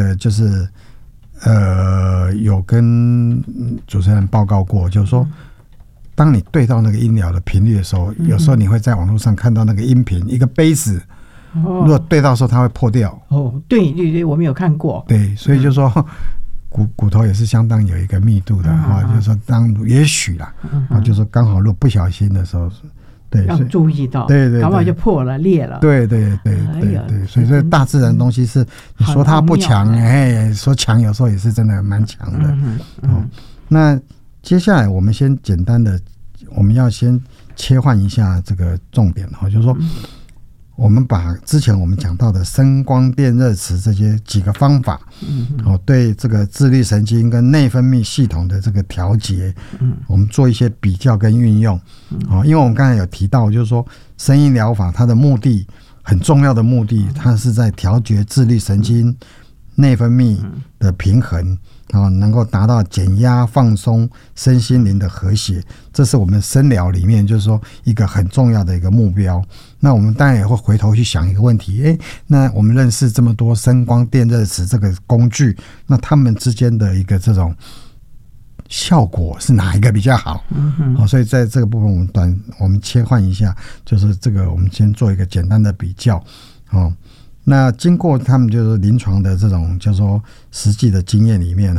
个就是有跟主持人报告过，就是说当你对到那个音疗的频率的时候，有时候你会在网络上看到那个音频一个杯子，如果对到的时候它会破掉。 对对对，我们有看过。 对，所以就说骨头也是相当有一个密度的就是说也许啦就是说刚好如果不小心的时候，对， 要注意到， 对对， 搞不好就破了裂了。 对对对对对，所以说大自然的东西是你说它不强，说强有时候也是真的蛮强的。那接下来我们先简单的，我们要先切换一下这个重点就是说我们把之前我们讲到的声光电热磁这些几个方法对这个自律神经跟内分泌系统的这个调节我们做一些比较跟运用因为我们刚才有提到就是说声音疗法它的目的很重要的目的，它是在调节自律神经内分泌的平衡能够达到减压放松身心灵的和谐，这是我们声疗里面就是说一个很重要的一个目标。那我们当然也会回头去想一个问题，那我们认识这么多声光电热磁这个工具，那他们之间的一个这种效果是哪一个比较好？所以在这个部分我们切换一下，就是这个我们先做一个简单的比较那经过他们就是临床的这种就是说实际的经验里面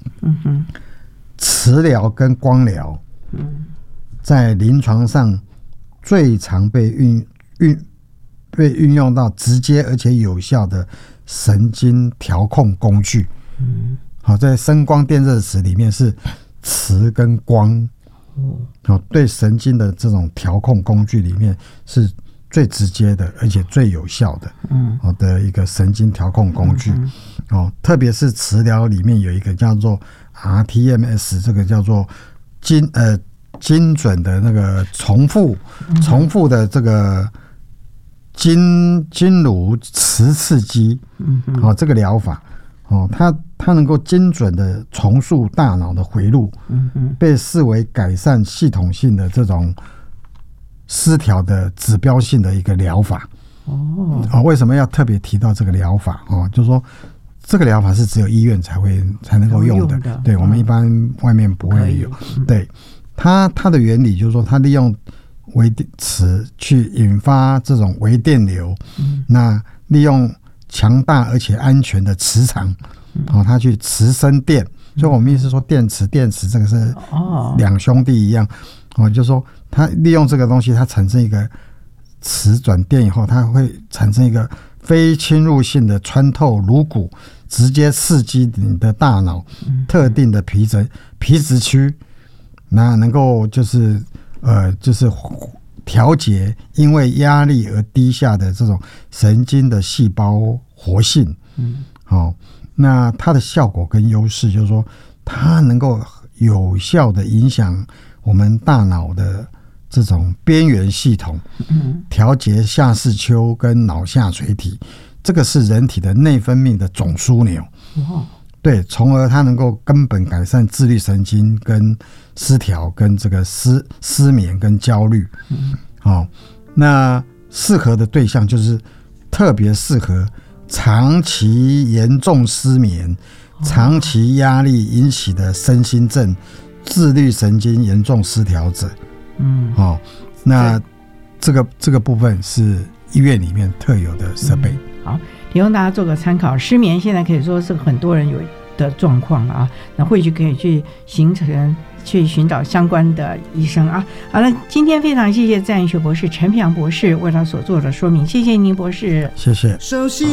磁疗跟光疗在临床上最常被运用到直接而且有效的神经调控工具在声光电热磁里面是磁跟光对神经的这种调控工具里面是最直接的而且最有效的的一个神经调控工具特别是磁疗里面有一个叫做 RTMS， 这个叫做精准的那个重复的这个经颅磁刺激这个疗法它能够精准的重塑大脑的回路被视为改善系统性的这种失调的指标性的一个疗法为什么要特别提到这个疗法就是说这个疗法是只有医院才能够用的，对，我们一般外面不会有。对，它的原理就是说它利用微磁去引发这种微电流那利用强大而且安全的磁场它去磁生电，所以我们意思说电磁这个是两兄弟一样就是说它利用这个东西，它产生一个磁转电以后，它会产生一个非侵入性的穿透颅骨，直接刺激你的大脑特定的皮质区，那能够就是调节因为压力而低下的这种神经的细胞活性那它的效果跟优势就是说它能够有效的影响我们大脑的这种边缘系统调节下视丘跟脑下垂体，这个是人体的内分泌的总枢纽对，从而它能够根本改善自律神经跟失调跟这个失眠跟焦虑那适合的对象就是特别适合长期严重失眠长期压力引起的身心症自律神经严重失调者那这个部分是医院里面特有的设备好，提供大家做个参考。失眠现在可以说是很多人有的状况了那或许可以去寻找相关的医生好了，今天非常谢谢自然医学博士陈平洋博士为他所做的说明，谢谢您博士， 谢谢。 熟悉